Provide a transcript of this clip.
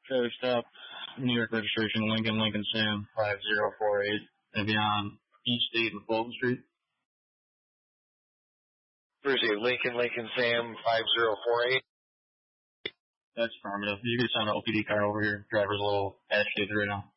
Trailer stop, New York registration, Lincoln Sam 5048, and beyond East 8 and Fulton Street. Appreciate Lincoln Sam 5048. That's affirmative. You can send an OPD car over here. Driver's a little agitated right now.